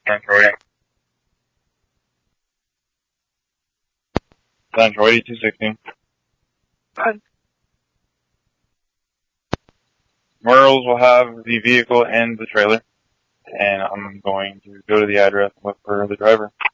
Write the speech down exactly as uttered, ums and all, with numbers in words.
Central Central eighty-two sixteen. Fine. Merles will have the vehicle and the trailer, and I'm going to go to the address and look for the driver.